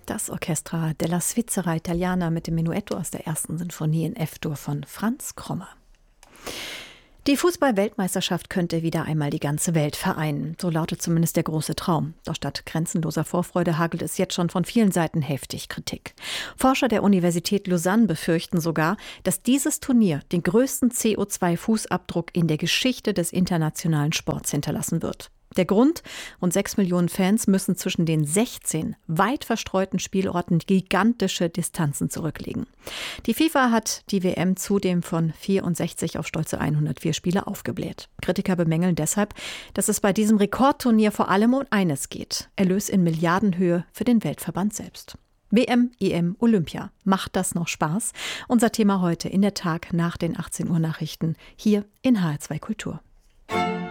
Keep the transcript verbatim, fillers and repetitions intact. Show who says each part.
Speaker 1: Das Orchestra della Svizzera Italiana mit dem Menuetto aus der ersten Sinfonie in F-Dur von Franz Krommer. Die Fußball-Weltmeisterschaft könnte wieder einmal die ganze Welt vereinen. So lautet zumindest der große Traum. Doch statt grenzenloser Vorfreude hagelt es jetzt schon von vielen Seiten heftig Kritik. Forscher der Universität Lausanne befürchten sogar, dass dieses Turnier den größten C O zwei Fußabdruck in der Geschichte des internationalen Sports hinterlassen wird. Der Grund: rund sechs Millionen Fans müssen zwischen den sechzehn weit verstreuten Spielorten gigantische Distanzen zurücklegen. Die FIFA hat die W M zudem von vierundsechzig auf stolze hundertvier Spiele aufgebläht. Kritiker bemängeln deshalb, dass es bei diesem Rekordturnier vor allem um eines geht: Erlös in Milliardenhöhe für den Weltverband selbst. W M, E M, Olympia. Macht das noch Spaß? Unser Thema heute in der Tag nach den achtzehn Uhr Nachrichten hier in H R zwei Kultur.